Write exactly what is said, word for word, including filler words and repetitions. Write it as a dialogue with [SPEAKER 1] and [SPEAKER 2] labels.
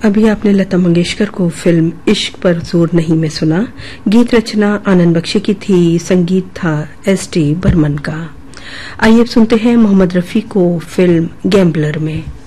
[SPEAKER 1] अभी आपने लता मंगेशकर को फिल्म इश्क पर जोर नहीं में सुना। गीत रचना आनंद बख्शी की थी, संगीत था एस टी बर्मन का। आइए अब सुनते हैं मोहम्मद रफी को फिल्म गैम्बलर में।